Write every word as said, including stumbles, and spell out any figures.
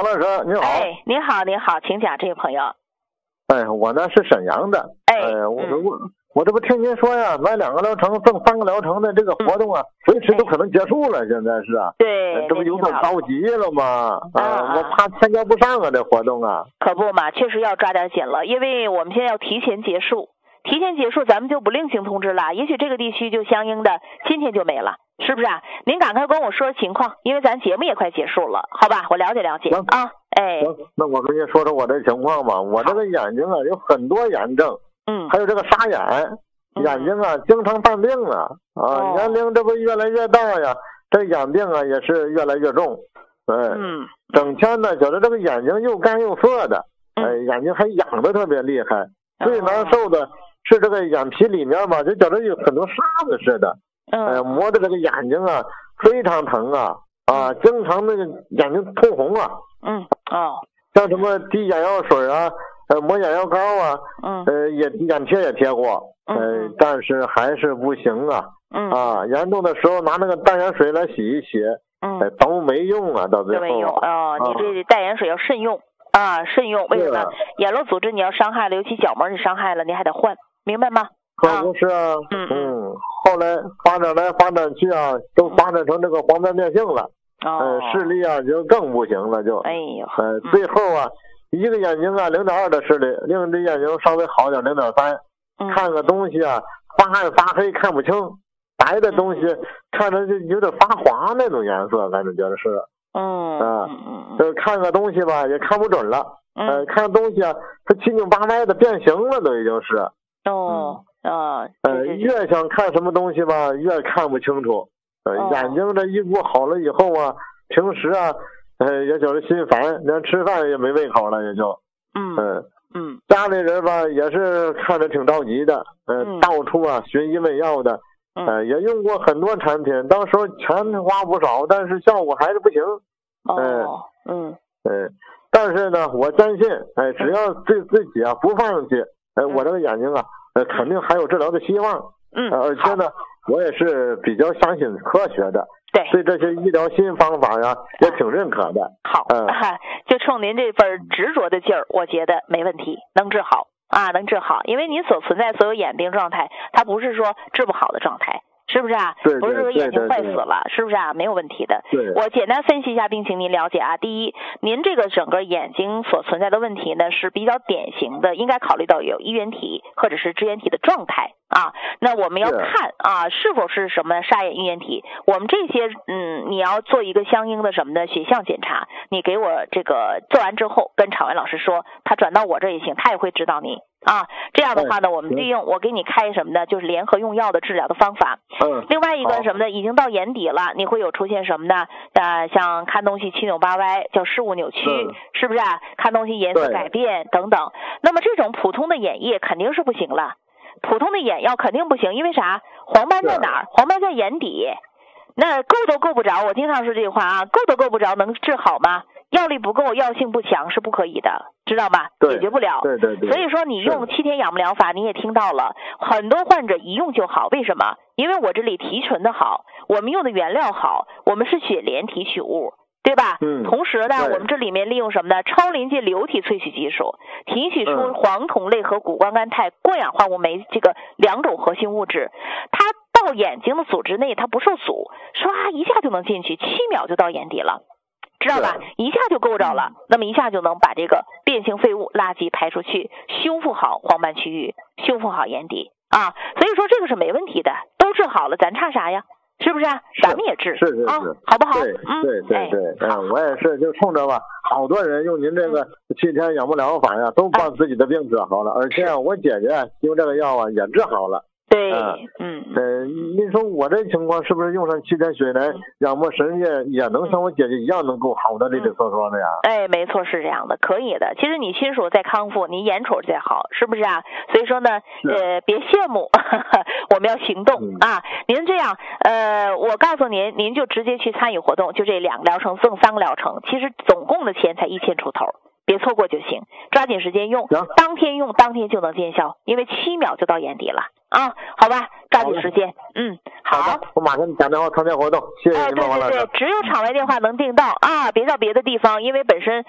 王老师你好。 哎，您好，您好，请讲，这位朋友。 哎，我呢是沈阳的。 哎， 呃、我嗯、 我我这不听您说呀，买两个疗程赠三个疗程的这个活动啊，随、嗯、时都可能结束了，现在是啊。 对， 呃、这不有点着急了吗？啊、呃，我怕参加不上啊，这活动啊。 可不嘛，确实要抓点紧了，因为我们现在要提前结束，提前结束咱们就不另行通知了，也许这个地区就相应的今天就没了。是不是啊？您赶快跟我说情况，因为咱节目也快结束了，好吧？我了解了解啊。哎， 行，那我跟您说说我这情况吧。我这个眼睛啊有很多炎症， 嗯， 还有这个沙眼，嗯、眼睛啊经常犯病啊啊、哦，年龄这不越来越大呀，这眼病啊也是越来越重，哎， 嗯， 整天呢觉得这个眼睛又干又涩的，哎， 嗯、 眼睛还痒的特别厉害，最难受的是这个眼皮里面吧，就觉得有很多沙子似的。 嗯， 呃，磨的这个眼睛啊，非常疼啊啊，经常那个眼睛通红啊。 嗯，哦， 像什么滴眼药水啊，呃，抹眼药膏啊， 嗯， 呃，也眼贴也贴过，呃， 嗯、 但是还是不行啊。 嗯， 啊，严重的时候拿那个淡盐水来洗一洗， 嗯， 呃、都没用啊，到最后。 都没用哦，你这淡盐水要慎用啊，慎用。为什么？眼瘘组织你要伤害了，尤其角膜你伤害了，你还得换，明白吗？ 可不是啊， 嗯嗯，后来发展来发展去啊，都发展成这个黄斑变性了， 哦， 呃，视力啊就更不行了，就， 哎呦， 呃，最后啊，一个眼睛啊零点二的视力，另一只眼睛稍微好点零点三，看个东西啊发暗发黑看不清，白的东西看着就有点发黄那种颜色，反正觉得是， 嗯啊， 嗯就看个东西吧也看不准了， 嗯、 呃，看东西啊它七扭八歪的变形了都已经是， 哦。啊、 呃，越想看什么东西吧，越看不清楚。呃， 哦、 眼睛这一顾好了以后啊，平时啊，呃，也觉得心烦，连吃饭也没胃口了，也就， 嗯嗯嗯， 家里人吧也是看着挺着急的，呃， 嗯、 到处啊寻医问药的，呃，也用过很多产品，到时候钱花不少，但是效果还是不行。 哦，嗯， 嗯，但是呢，我坚信，哎、呃，只要对自己啊不放弃，哎、呃，我这个眼睛啊。呃，肯定还有治疗的希望。 嗯， 呃、而且呢，我也是比较相信科学的。 对， 对这些医疗新方法呀，也挺认可的。 好， 嗯、 啊，就冲您这份执着的劲儿，我觉得没问题，能治好啊，能治好。因为您所存在所有眼病状态，它不是说治不好的状态。是不是啊？ 对对对对对， 不是说眼睛坏死了，是不是啊？没有问题的。 对， 我简单分析一下病情，您了解啊。第一，您这个整个眼睛所存在的问题呢是比较典型的，应该考虑到有衣原体或者是支原体的状态啊。那我们要看啊，是否是什么沙眼衣原体。我们这些嗯，你要做一个相应的什么的血象检查，你给我这个做完之后，跟场外老师说，他转到我这也行，他也会指导你。啊，这样的话呢，我们利用我给你开什么呢？就是联合用药的治疗的方法。 嗯。 另外一个什么呢？已经到眼底了，你会有出现什么呢？呃，像看东西七扭八歪，叫视物扭曲， 嗯、 是不是啊？看东西颜色改变等等。那么这种普通的眼液肯定是不行了，普通的眼药肯定不行，因为啥？黄斑在哪儿？黄斑在眼底。那够都够不着，我经常说这句话啊，够都够不着，能治好吗？药力不够，药性不强是不可以的，知道吧？解决不了。 对对对。 所以说你用七天养目疗法，你也听到了，很多患者一用就好。为什么？因为我这里提纯的好，我们用的原料好，我们是血莲提取物，对吧？ 嗯。 同时呢，我们这里面利用什么呢？超临界流体萃取技术，提取出黄酮类和谷胱甘肽过氧化物酶这个两种核心物质，它到眼睛的组织内，它不受阻，唰一下就能进去，七秒就到眼底了。知道吧？一下就够着了，那么一下就能把这个变性废物垃圾排出去，修复好黄斑区域，修复好眼底啊。所以说这个是没问题的，都治好了，咱差啥呀？是不是啊？咱们也治， 是是是、 啊，好不好？ 对嗯， 对对对，嗯、哎，我也是，就冲着吧，好多人用您这个七天养目疗法呀，都把自己的病治好了，而且我姐姐用这个药啊也治好了。 对， 嗯，呃，您说我这情况是不是用上七天水来养目神液也能像我姐姐一样能够好的利利索索的呀？ 哎，没错，是这样的，可以的。其实你亲属在康复，你眼瞅在好，是不是啊？所以说呢，呃，别羡慕，呵呵我们要行动、嗯、啊。您这样，呃，我告诉您，您就直接去参与活动，就这两个疗程赠三个疗程，其实总共的钱才一千出头。别错过就行，抓紧时间用，当天用当天就能见效，因为七秒就到眼底了啊！好吧，抓紧时间，嗯，好， 我马上打电话参加活动，谢谢您，王老师。 哎，对对对，只有场外电话能订到啊，别到别的地方，因为本身